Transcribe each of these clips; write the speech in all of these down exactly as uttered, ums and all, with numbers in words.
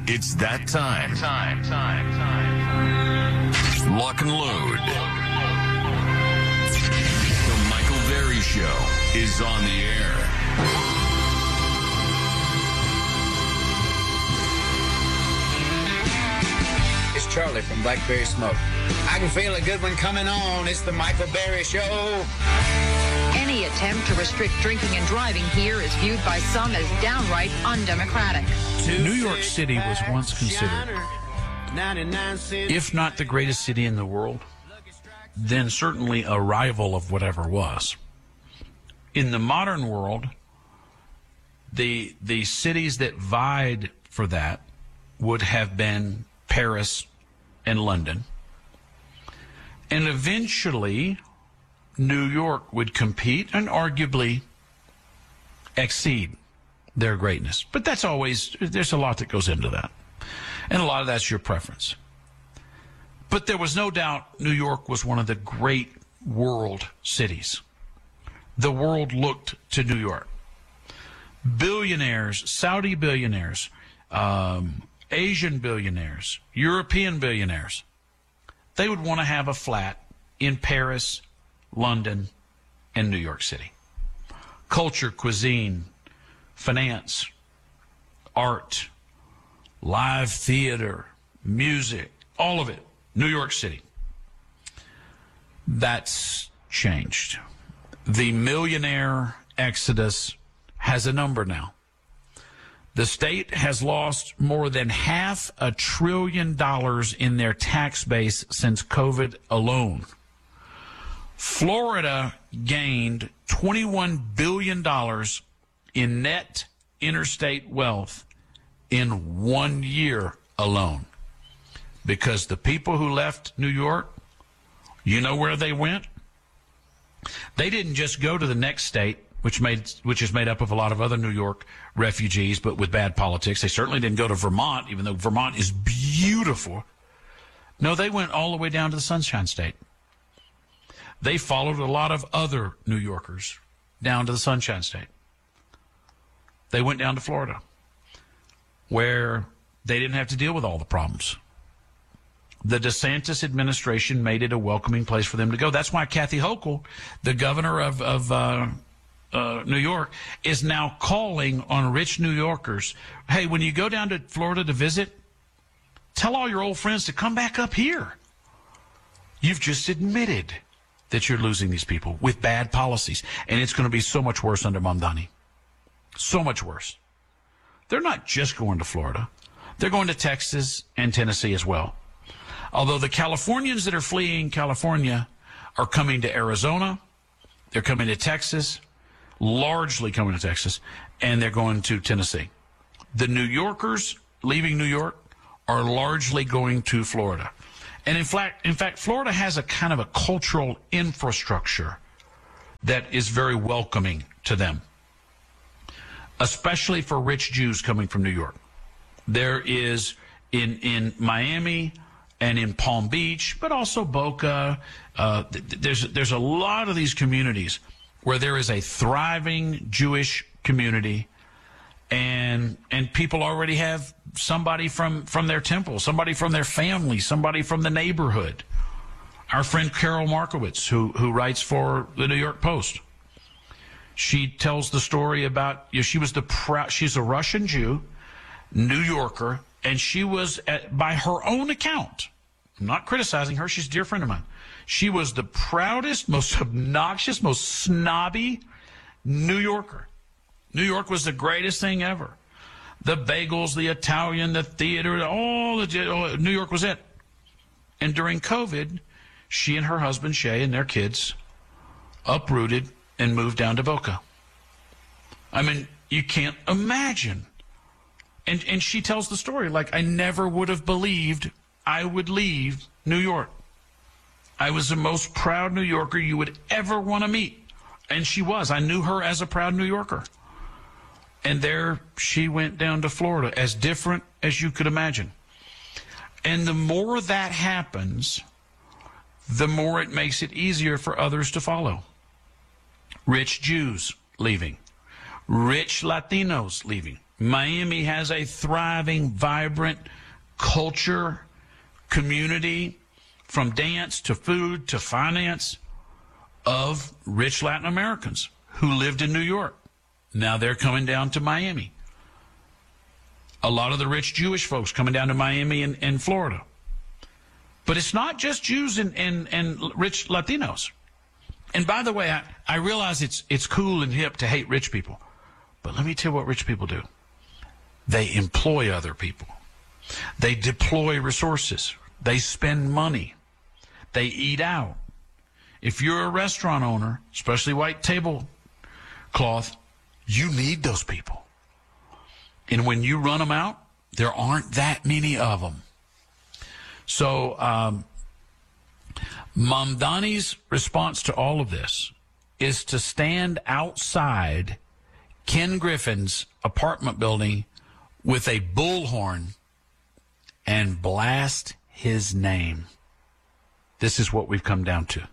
It's that time. Time, time, time. Lock and load. The Michael Berry Show is on the air. It's Charlie from Blackberry Smoke. I can feel a good one coming on. It's the Michael Berry Show. Any attempt to restrict drinking and driving here is viewed by some as downright undemocratic. New York City was once considered, if not the greatest city in the world, then certainly a rival of whatever was. In the modern world, the the cities that vied for that would have been Paris and London. And eventually, New York would compete and arguably exceed their greatness. But that's always, there's a lot that goes into that. And a lot of that's your preference. But there was no doubt New York was one of the great world cities. The world looked to New York. Billionaires, Saudi billionaires, um, Asian billionaires, European billionaires, they would want to have a flat in Paris, London, and New York City. Culture, cuisine, finance, art, live theater, music, all of it, New York City. That's changed. The millionaire exodus has a number now. The state has lost more than half a trillion dollars in their tax base since COVID alone. Florida gained twenty-one billion dollars in net interstate wealth in one year alone. Because the people who left New York, you know where they went? They didn't just go to the next state, which made which is made up of a lot of other New York refugees, but with bad politics. They certainly didn't go to Vermont, even though Vermont is beautiful. No, they went all the way down to the Sunshine State. They followed a lot of other New Yorkers down to the Sunshine State. They went down to Florida, where they didn't have to deal with all the problems. The DeSantis administration made it a welcoming place for them to go. That's why Kathy Hochul, the governor of, of uh, uh, New York, is now calling on rich New Yorkers, hey, when you go down to Florida to visit, tell all your old friends to come back up here. You've just admitted that you're losing these people with bad policies, and it's going to be so much worse under Mamdani. So much worse. They're not just going to Florida. They're going to Texas and Tennessee as well. Although the Californians that are fleeing California are coming to Arizona, they're coming to Texas, largely coming to Texas, and they're going to Tennessee. The New Yorkers leaving New York are largely going to Florida. And in fact, in fact, Florida has a kind of a cultural infrastructure that is very welcoming to them, especially for rich Jews coming from New York. There is in, in Miami and in Palm Beach, but also Boca, uh, th- there's, there's a lot of these communities where there is a thriving Jewish community, and and people already have somebody from, from their temple, somebody from their family, somebody from the neighborhood. Our friend Carol Markowitz, who, who writes for the New York Post, she tells the story about, you know, she was the proud, she's a Russian Jew, New Yorker, and she was, at, by her own account, I'm not criticizing her, she's a dear friend of mine, she was the proudest, most obnoxious, most snobby New Yorker. New York was the greatest thing ever. The bagels, the Italian, the theater, all the, New York was it. And during COVID, she and her husband, Shay, and their kids uprooted and moved down to Boca. I mean, you can't imagine. And and she tells the story like, I never would have believed I would leave New York. I was the most proud New Yorker you would ever want to meet. And she was. I knew her as a proud New Yorker. And there she went down to Florida, as different as you could imagine. And the more that happens, the more it makes it easier for others to follow. Rich Jews leaving. Rich Latinos leaving. Miami has a thriving, vibrant culture, community, from dance to food to finance, of rich Latin Americans who lived in New York. Now they're coming down to Miami. A lot of the rich Jewish folks coming down to Miami and, and Florida. But it's not just Jews and, and, and rich Latinos. And by the way, I, I realize it's it's cool and hip to hate rich people. But let me tell you what rich people do. They employ other people. They deploy resources. They spend money. They eat out. If you're a restaurant owner, especially white tablecloth, you need those people. And when you run them out, there aren't that many of them. So um, Mamdani's response to all of this is to stand outside Ken Griffin's apartment building with a bullhorn and blast his name. This is what we've come down to.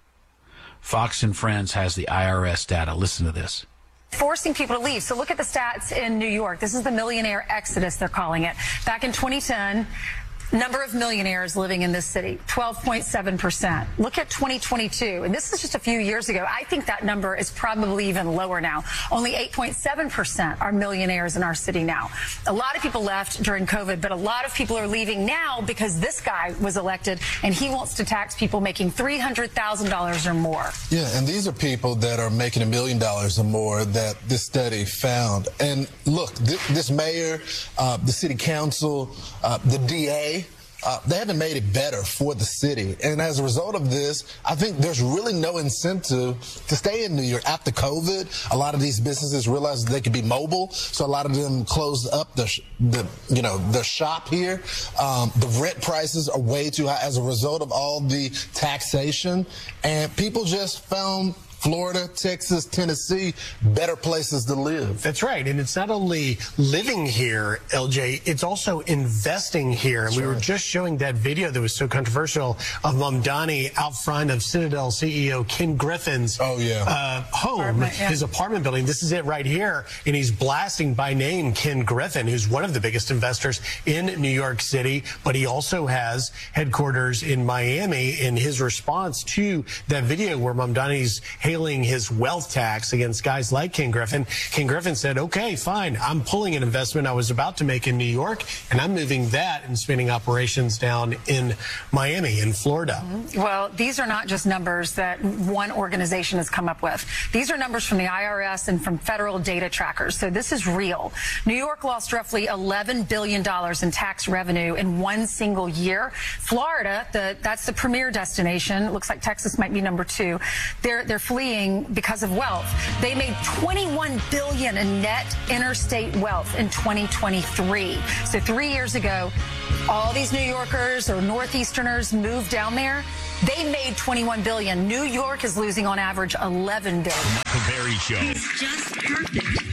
Fox and Friends has the I R S data. Listen to this. Forcing people to leave. So look at the stats in New York. This is the millionaire exodus, they're calling it. Back in twenty ten, number of millionaires living in this city, twelve point seven percent. Look at twenty twenty-two, and this is just a few years ago. I think that number is probably even lower now. Only eight point seven percent are millionaires in our city now. A lot of people left during COVID, but a lot of people are leaving now because this guy was elected, and he wants to tax people making three hundred thousand dollars or more. Yeah, and these are people that are making a million dollars or more that this study found. And look, th this mayor, uh, the city council, uh, the D A, Uh, they haven't made it better for the city. And as a result of this, I think there's really no incentive to stay in New York. After COVID, a lot of these businesses realized they could be mobile, so a lot of them closed up the, the you know, the shop here. Um, the rent prices are way too high as a result of all the taxation, and people just found Florida, Texas, Tennessee, better places to live. That's right. And it's not only living here, L J, it's also investing here. And sure. We were just showing that video that was so controversial of Mamdani out front of Citadel C E O Ken Griffin's oh, yeah. uh, home, apartment, yeah. his apartment building. This is it right here. And he's blasting by name Ken Griffin, who's one of the biggest investors in New York City. But he also has headquarters in Miami. In his response to that video where Mamdani's hailing his wealth tax against guys like Ken Griffin, Ken Griffin said, okay, fine, I'm pulling an investment I was about to make in New York, and I'm moving that and spinning operations down in Miami, in Florida. Mm-hmm. Well, these are not just numbers that one organization has come up with. These are numbers from the I R S and from federal data trackers, so this is real. New York lost roughly eleven billion dollars in tax revenue in one single year. Florida, the, that's the premier destination. It looks like Texas might be number two. They're, they're fleeing because of wealth. They made twenty-one billion dollars in net interstate wealth in twenty twenty-three. So three years ago, all these New Yorkers or Northeasterners moved down there. They made twenty-one billion dollars. New York is losing on average eleven billion dollars. The Barry Show. It's just perfect.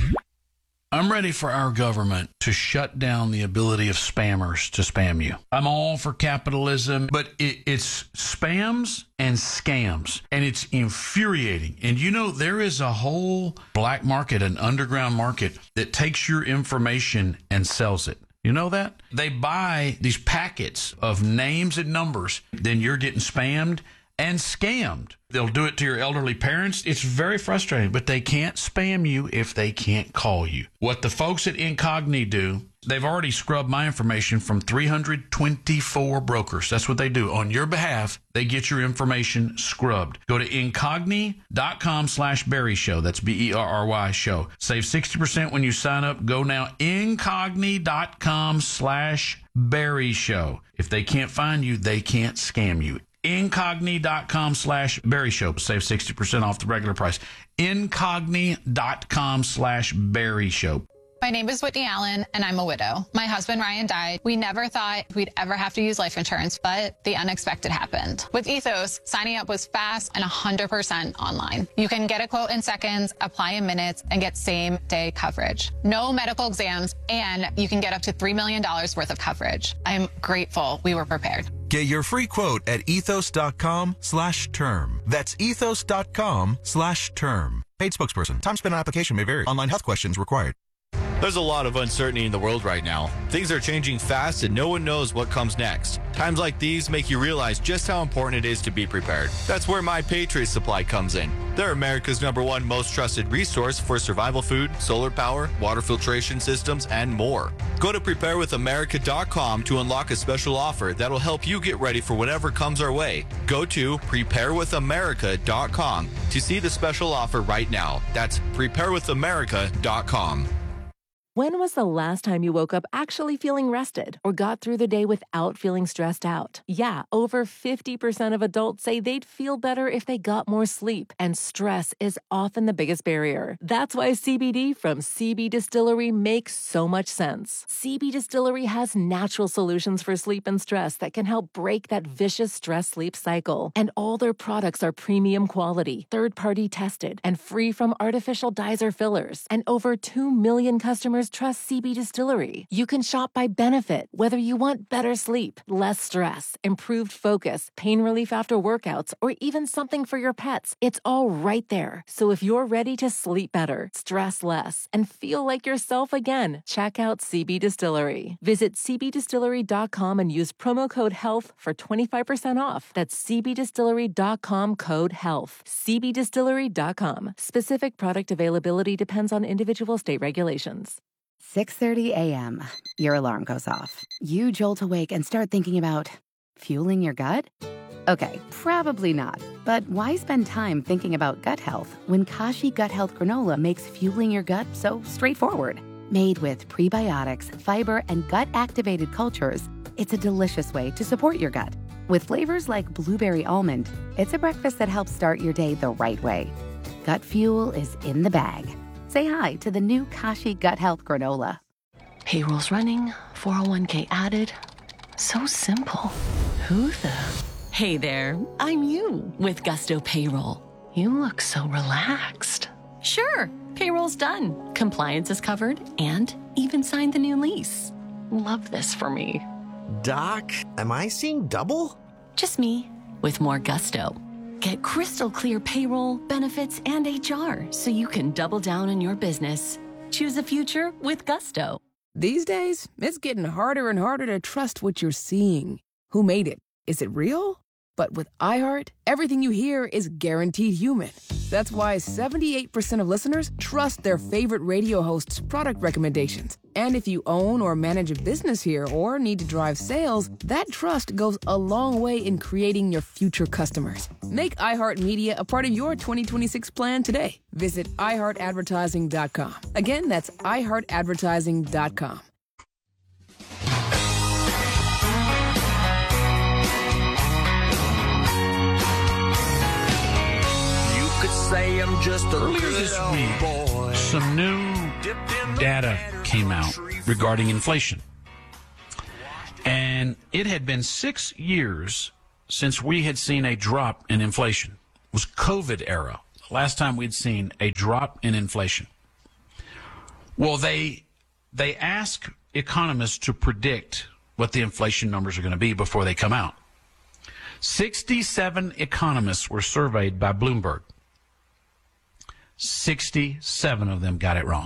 I'm ready for our government to shut down the ability of spammers to spam you. I'm all for capitalism, but it, it's spams and scams, and it's infuriating. And you know, there is a whole black market, an underground market that takes your information and sells it. You know that? They buy these packets of names and numbers, then you're getting spammed and scammed. They'll do it to your elderly parents. It's very frustrating, but they can't spam you if they can't call you. What the folks at Incogni do, they've already scrubbed my information from three hundred twenty-four brokers. That's what they do. On your behalf, they get your information scrubbed. Go to incogni.com slash Barry Show. That's B E R R Y show. Save sixty percent when you sign up. Go now, incogni.com slash Barry Show. If they can't find you, they can't scam you. Incogni.com slash Barry Show. Save sixty percent off the regular price. Incogni.com slash Barry Show. My name is Whitney Allen, and I'm a widow. My husband, Ryan, died. We never thought we'd ever have to use life insurance, but the unexpected happened. With Ethos, signing up was fast and one hundred percent online. You can get a quote in seconds, apply in minutes, and get same-day coverage. No medical exams, and you can get up to three million dollars worth of coverage. I'm grateful we were prepared. Get your free quote at ethos.com slash term. That's ethos.com slash term. Paid spokesperson. Time spent on application may vary. Online health questions required. There's a lot of uncertainty in the world right now. Things are changing fast and no one knows what comes next. Times like these make you realize just how important it is to be prepared. That's where My Patriot Supply comes in. They're America's number one most trusted resource for survival food, solar power, water filtration systems, and more. Go to prepare with america dot com to unlock a special offer that'll help you get ready for whatever comes our way. Go to prepare with america dot com to see the special offer right now. That's prepare with america dot com. When was the last time you woke up actually feeling rested or got through the day without feeling stressed out? Yeah, over fifty percent of adults say they'd feel better if they got more sleep, and stress is often the biggest barrier. That's why C B D from C B Distillery makes so much sense. C B Distillery has natural solutions for sleep and stress that can help break that vicious stress-sleep cycle. And all their products are premium quality, third-party tested, and free from artificial dyes or fillers. And over two million customers trust C B Distillery. You can shop by benefit, whether you want better sleep, less stress, improved focus, pain relief after workouts, or even something for your pets. It's all right there. So if you're ready to sleep better, stress less, and feel like yourself again, check out C B Distillery. Visit c b distillery dot com and use promo code HEALTH for twenty-five percent off. That's c b distillery dot com code HEALTH. c b distillery dot com. Specific product availability depends on individual state regulations. six thirty a.m. Your alarm goes off. You jolt awake and start thinking about fueling your gut? Okay, probably not. But why spend time thinking about gut health when Kashi Gut Health Granola makes fueling your gut so straightforward? Made with prebiotics, fiber, and gut-activated cultures, it's a delicious way to support your gut. With flavors like blueberry almond, it's a breakfast that helps start your day the right way. Gut fuel is in the bag. Say hi to the new Kashi Gut Health Granola. Payroll's running, four oh one k added. So simple. Who the? Hey there, I'm you with Gusto Payroll. You look so relaxed. Sure, payroll's done. Compliance is covered and even signed the new lease. Love this for me. Doc, am I seeing double? Just me with more gusto. Get crystal clear payroll, benefits, and H R so you can double down on your business. Choose a future with Gusto. These days, it's getting harder and harder to trust what you're seeing. Who made it? Is it real? But with iHeart, everything you hear is guaranteed human. That's why seventy-eight percent of listeners trust their favorite radio host's product recommendations. And if you own or manage a business here or need to drive sales, that trust goes a long way in creating your future customers. Make iHeartMedia a part of your twenty twenty-six plan today. Visit i heart advertising dot com. Again, that's i heart advertising dot com. Say I'm just a Earlier this week, boy. some new data came out regarding inflation. And it had been six years since we had seen a drop in inflation. It was COVID era. The last time we'd seen a drop in inflation. Well, they they ask economists to predict what the inflation numbers are going to be before they come out. sixty-seven economists were surveyed by Bloomberg. sixty-seven of them got it wrong.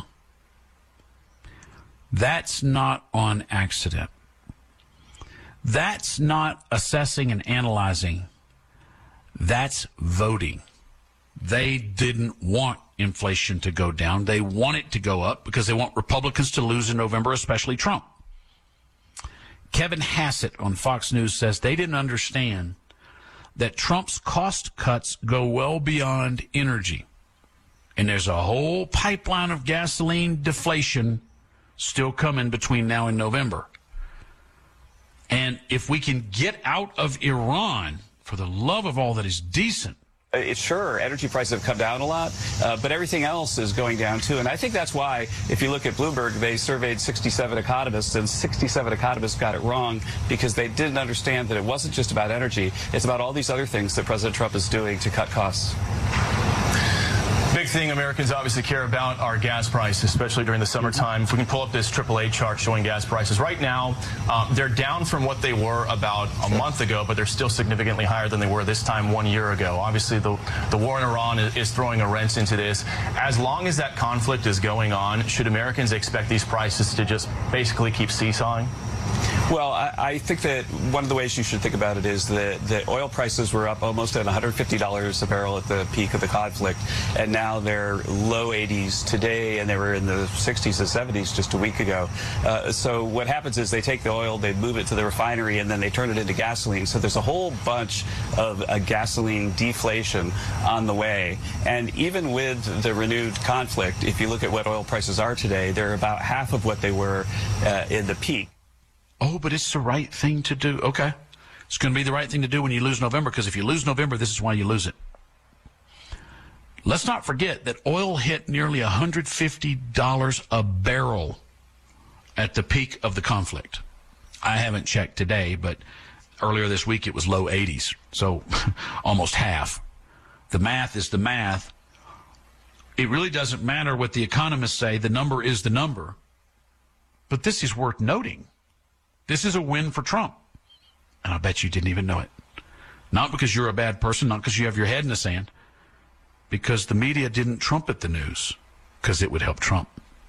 That's not on accident. That's not assessing and analyzing. That's voting. They didn't want inflation to go down. They want it to go up because they want Republicans to lose in November, especially Trump. Kevin Hassett on Fox News says they didn't understand that Trump's cost cuts go well beyond energy. And there's a whole pipeline of gasoline deflation still coming between now and November. And if we can get out of Iran, for the love of all that is decent. It's sure, energy prices have come down a lot, uh, but everything else is going down too. And I think that's why, if you look at Bloomberg, they surveyed sixty-seven economists, and sixty-seven economists got it wrong because they didn't understand that it wasn't just about energy. It's about all these other things that President Trump is doing to cut costs. Big thing Americans obviously care about are gas prices, especially during the summertime. If we can pull up this triple A chart showing gas prices. Right now, uh, they're down from what they were about a month ago, but they're still significantly higher than they were this time one year ago. Obviously, the, the war in Iran is, is throwing a wrench into this. As long as that conflict is going on, should Americans expect these prices to just basically keep seesawing? Well, I, I think that one of the ways you should think about it is that the oil prices were up almost at one hundred fifty dollars a barrel at the peak of the conflict, and now they're low eighties today, and they were in the sixties and seventies just a week ago. Uh, so what happens is they take the oil, they move it to the refinery, and then they turn it into gasoline. So there's a whole bunch of uh, gasoline deflation on the way. And even with the renewed conflict, if you look at what oil prices are today, they're about half of what they were uh, in the peak. Oh, but it's the right thing to do. Okay. It's going to be the right thing to do when you lose November, because if you lose November, this is why you lose it. Let's not forget that oil hit nearly one hundred fifty dollars a barrel at the peak of the conflict. I haven't checked today, but earlier this week it was low eighties, so almost half. The math is the math. It really doesn't matter what the economists say. The number is the number. But this is worth noting. This is a win for Trump. And I bet you didn't even know it. Not because you're a bad person, not because you have your head in the sand, because the media didn't trumpet the news, because it would help Trump.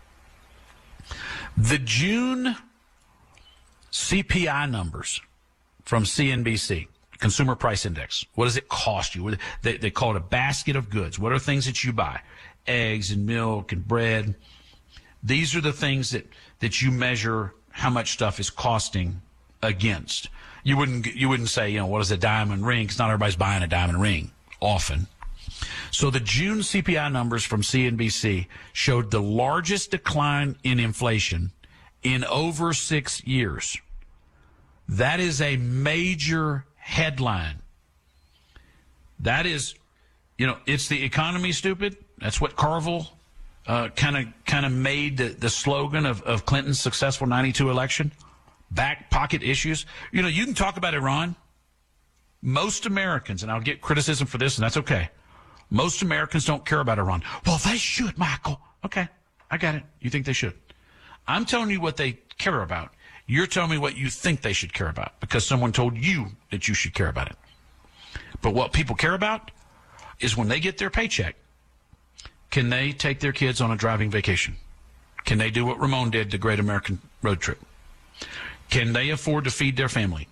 The June C P I numbers from C N B C, Consumer Price Index. What does it cost you? They, they call it a basket of goods. What are things that you buy? Eggs and milk and bread. These are the things that, that you measure how much stuff is costing against. You wouldn't you wouldn't say, you know, what is a diamond ring? Because not everybody's buying a diamond ring often. So the June C P I numbers from C N B C showed the largest decline in inflation in over six years. That is a major headline. That is, you know, it's the economy, stupid. That's what Carville kind of kind of made the, the slogan of, of Clinton's successful ninety-two election. Back pocket issues. You know, you can talk about Iran. Most Americans, and I'll get criticism for this, and that's okay. Most Americans don't care about Iran. Well, they should, Michael. Okay, I got it. You think they should. I'm telling you what they care about. You're telling me what you think they should care about because someone told you that you should care about it. But what people care about is when they get their paycheck, can they take their kids on a driving vacation? Can they do what Ramon did, the Great American Road Trip? Can they afford to feed their family?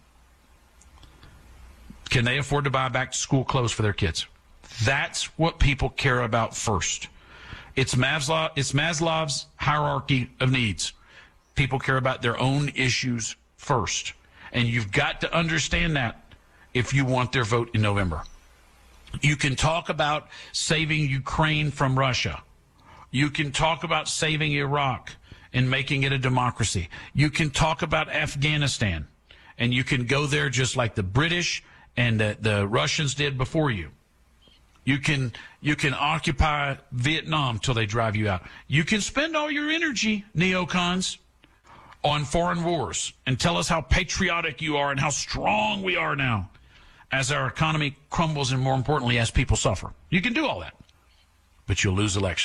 Can they afford to buy back-to-school clothes for their kids? That's what people care about first. It's Maslow, it's Maslow's hierarchy of needs. People care about their own issues first. And you've got to understand that if you want their vote in November. You can talk about saving Ukraine from Russia. You can talk about saving Iraq and making it a democracy. You can talk about Afghanistan, and you can go there just like the British and the, the Russians did before you. You can you can occupy Vietnam till they drive you out. You can spend all your energy, neocons, on foreign wars and tell us how patriotic you are and how strong we are now as our economy crumbles and, more importantly, as people suffer. You can do all that, but you'll lose elections.